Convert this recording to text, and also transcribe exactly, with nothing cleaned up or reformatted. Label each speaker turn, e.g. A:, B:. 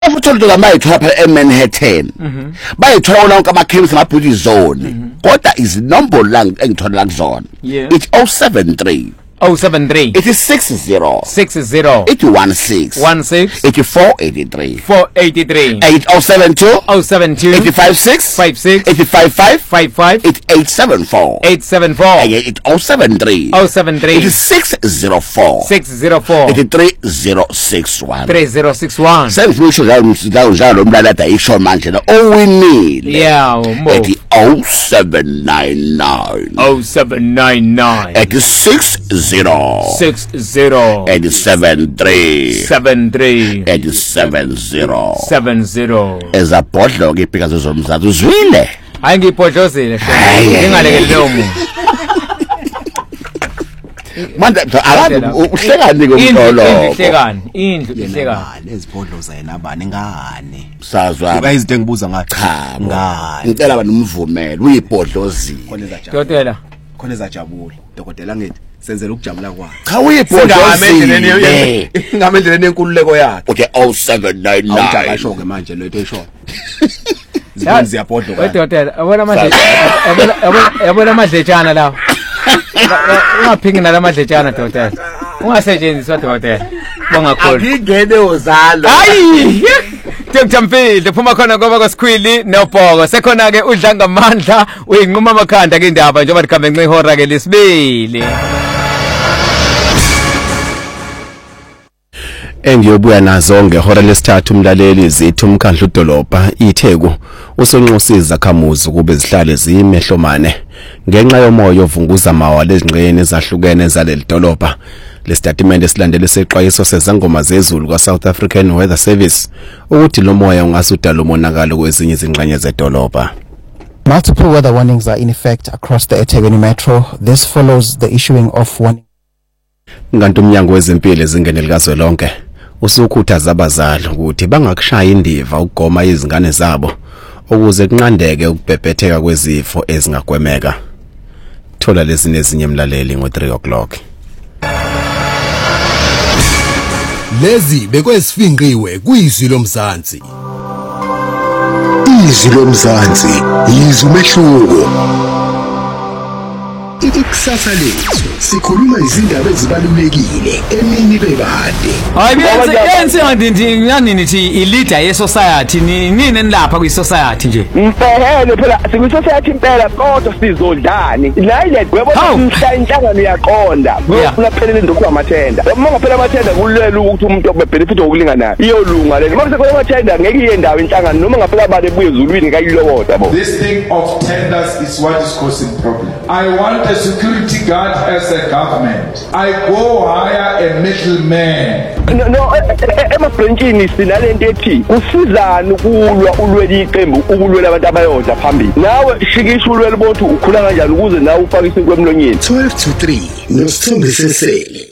A: Futhi lo bayithola pha eManhattan. Bayithola onke amakhemisi ngabhuti zone. Kodwa izinombolo la engithola la kuzona. It's oh seven three.
B: oh seven three.
A: It is six zero.
B: six zero.
A: It is one six.
B: one six.
A: It is four eighty-three.
B: four eighty-three.
A: eight oh seven two.
B: oh seven two.
A: It is five six.
B: five six.
A: It is five five.
B: five five.
A: It is eight seven four.
B: eight seven four.
A: It is oh seven three.
B: oh seven three.
A: It is six zero four.
B: six zero four.
A: It is three zero six one.
B: three zero six one.
A: Sengisho njalo njalo umlalada isho manje la owinile.
B: Yeah, mo.
A: It is oh seven nine nine.
B: oh seven nine nine.
A: It is six zero.
B: six zero.
A: It is seven three.
B: seven three.
A: It is seven zero.
B: seven zero.
A: Ezabhodlo ke iphika zomzazi uzwile.
B: Hayi ngiphodlozile shenge. Ngingalekelele umuntu.
A: Manje akazi uhlekani komtholo.
B: Indlu ihlekani, indlu ihlekani.
C: Ezibhodlo zayena bani ngane.
A: Sazwa.
C: Kuba izinto engibuza ngathi
A: Cha,
C: ngane.
A: ngicela bani umvumela uyibhodlozile.
C: Khona ezajabula.
B: Dokotela.
C: Khona ezajabula. Dokotela ngithi senzela ukujabula kwakhe.
A: Cha uyibhodlozile.
C: Ngamendleleni enkululeko yakhe.
A: Uthi oh seven nine nine.
C: Awujabasho ke manje lo etho. Zibona ziyabhodlo ka.
B: Dokotela, abona manje yabona yabona amadletshana lawo. Ungaphingi nalamadletshana dokotela. Ungasetshenziswa dokotela. Bongakholwa.
A: Akingene uzalo.
B: Hayi! Doctor Mfile phuma khona ngoba kwasikhwili nobhoko sekhona ke udla ngamandla uyinquma amakhanda ke indaba njengoba likhambe nqihora ke lesibili.
D: Engiyobuya nazo ngehora lesithathu umlaleli zithi umkhandlu dolobha iTheku usonxusiza khamuzi kube zihlale zimehlomane ngenxa yomoya ovunguza mawa lezingqeni ezahlukene zaleli dolobha. Lesitatimende silandele seqwayiso sezangoma zezulu kwa South African Weather Service ukuthi lo moya ungasudala umonakalo kwezinye izingxenye zedolobha.
E: Multiple weather warnings are in effect across the eThekwini Metro. This follows the issuing of warning.
D: Nganto umnyango wezempilo ezingene likazwelonke usukhuthaza abazali ukuthi bangakushaya indiva ukugoma izingane zabo ukuze kunqandeke ukubhebhetheka kwezifo ezingagwemeka. Thola lezi nezinye emlaleli ngo three o'clock.
F: Lezi bekwesifinqiwe kuyizwi lomzansi.
G: Izwi lomzansi yizwi umehluko. Ikusasa lethu sikhuluma izindaba ezibalulekile emini bebade.
B: Hayi benze enze ngandindi ngani nithi i leader ye society nini enilapha kwi society nje.
H: Impehele phela sikwi society impela kodwa sizodlani. La ile webona umhla inhlangano yaqonda. Ufuna phelele into amathenda. Uma ngaphela amathenda kulela ukuthi umuntu obebenefit okulingana. Iyolunga le. Uma kusekhona amathenda ngeke iye ndawo inhlangano noma ngaphela bade buye ezulwini kayilokotha bo.
I: This thing of tenders is what is causing problem. I want a security guard as a government. I go hire a middleman.
H: No, no, emabhentshini sinalento ethi usizana ukulwa ulweli iqembu ukulwela abantu abayodwa phambili. Nawe shikisha ulweli bothi ukhula kanjani ukuze nawe ufake isinkwe emlonyeni.
G: twelve to three nosithombe sesele.